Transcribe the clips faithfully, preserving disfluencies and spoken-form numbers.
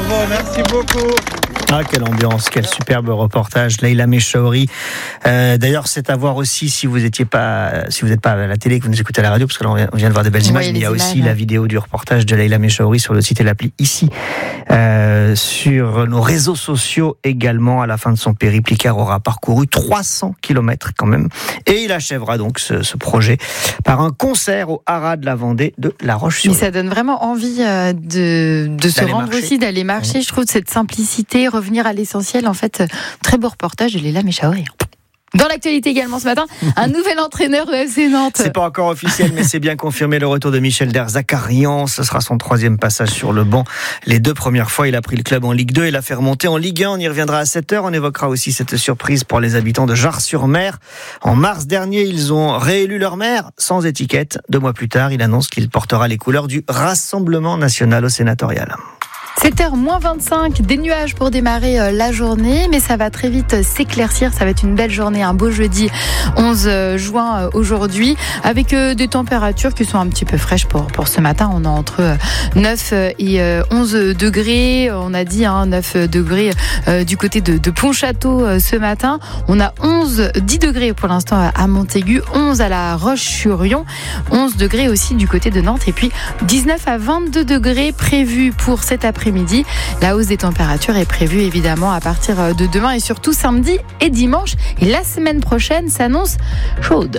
Bravo, merci beaucoup. Ah, quelle ambiance, quel superbe reportage, Leïla Meshaouri. Euh, d'ailleurs, c'est à voir aussi si vous n'étiez pas, si vous n'êtes pas à la télé, que vous nous écoutez à la radio, parce que là, on vient de voir des belles Oui, images, mais il y a images, aussi ouais. la vidéo du reportage de Leïla Meshaouri sur le site et l'appli ici, euh, sur nos réseaux sociaux également. À la fin de son périple, Icar aura parcouru trois cents kilomètres quand même, et il achèvera donc ce, ce projet par un concert au Haras de la Vendée de La Roche-sur-Yon. Mais ça donne vraiment envie euh, de, de se D'aller rendre marcher. aussi, d'aller marcher. Je trouve cette simplicité, revenir à l'essentiel. En fait, très beau reportage de Leïla Meshaouri. Dans l'actualité également ce matin, un nouvel entraîneur de F C Nantes. C'est pas encore officiel, mais c'est bien confirmé. Le retour de Michel Derzakarian, ce sera son troisième passage sur le banc. Les deux premières fois, il a pris le club en Ligue deux et l'a fait remonter en Ligue un. On y reviendra à sept heures. On évoquera aussi cette surprise pour les habitants de Jars-sur-Mer. En mars dernier, ils ont réélu leur maire sans étiquette. Deux mois plus tard, il annonce qu'il portera les couleurs du Rassemblement national au sénatorial. sept heures moins vingt-cinq, des nuages pour démarrer la journée, mais ça va très vite s'éclaircir. Ça va être une belle journée, un beau jeudi onze juin aujourd'hui, avec des températures qui sont un petit peu fraîches pour, pour ce matin. On a entre neuf et onze degrés. On a dit hein, neuf degrés du côté de, de Pontchâteau ce matin. On a onze, dix degrés pour l'instant à Montaigu, onze à La Roche-sur-Yon, onze degrés aussi du côté de Nantes, et puis dix-neuf à vingt-deux degrés prévus pour cet après-midi. Midi. La hausse des températures est prévue évidemment à partir de demain et surtout samedi et dimanche. Et la semaine prochaine s'annonce chaude.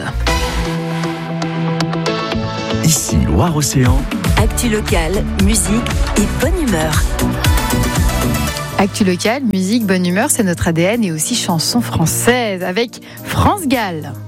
Ici Loire-Océan. Actu locale, musique et bonne humeur. Actu locale, musique, bonne humeur, c'est notre A D N et aussi chanson française avec France Gall.